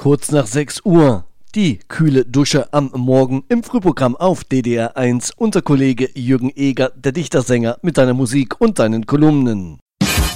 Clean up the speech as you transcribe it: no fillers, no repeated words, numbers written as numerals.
Kurz nach 6 Uhr. Die kühle Dusche am Morgen im Frühprogramm auf DDR 1. Unser Kollege Jürgen Eger, der Dichtersänger, mit deiner Musik und deinen Kolumnen.